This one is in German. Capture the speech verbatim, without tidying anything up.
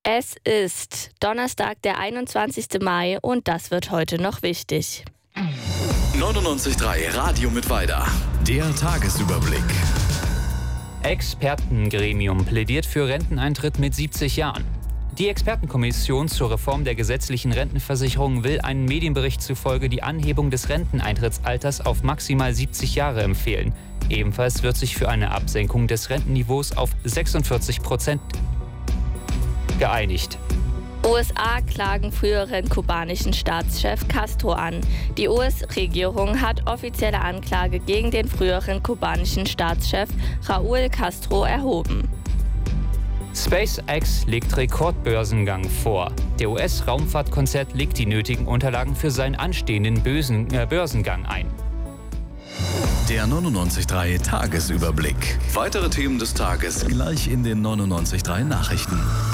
Es ist Donnerstag, der einundzwanzigsten Mai und das wird heute noch wichtig. neunundneunzig Komma drei Radio Mittweida. Der Tagesüberblick. Expertengremium plädiert für Renteneintritt mit siebzig Jahren. Die Expertenkommission zur Reform der gesetzlichen Rentenversicherung will einem Medienbericht zufolge die Anhebung des Renteneintrittsalters auf maximal siebzig Jahre empfehlen. Ebenfalls wird sich für eine Absenkung des Rentenniveaus auf sechsundvierzig Prozent geeinigt. U S A klagen früheren kubanischen Staatschef Castro an. Die U S-Regierung hat offizielle Anklage gegen den früheren kubanischen Staatschef Raúl Castro erhoben. SpaceX legt Rekordbörsengang vor. Der U S-Raumfahrtkonzern legt die nötigen Unterlagen für seinen anstehenden Bösen, äh, Börsengang ein. Der neunundneunzig Komma drei Tagesüberblick. Weitere Themen des Tages gleich in den neunundneunzig Komma drei Nachrichten.